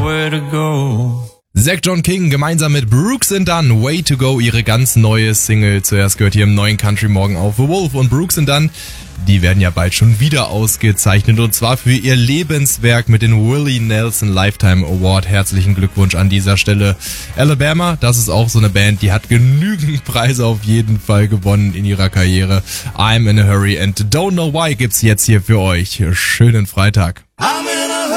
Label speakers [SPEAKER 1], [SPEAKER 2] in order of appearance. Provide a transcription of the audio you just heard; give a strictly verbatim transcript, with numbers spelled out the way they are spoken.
[SPEAKER 1] nowhere to go.
[SPEAKER 2] Zach John King gemeinsam mit Brooks and Dunn, Way to Go, ihre ganz neue Single. Zuerst gehört hier im neuen Country Morgen auf The Wolf, und Brooks and Dunn, die werden ja bald schon wieder ausgezeichnet, und zwar für ihr Lebenswerk mit dem Willie Nelson Lifetime Award. Herzlichen Glückwunsch an dieser Stelle. Alabama, das ist auch so eine Band, die hat genügend Preise auf jeden Fall gewonnen in ihrer Karriere. I'm in a Hurry and Don't Know Why gibt's jetzt hier für euch. Schönen Freitag.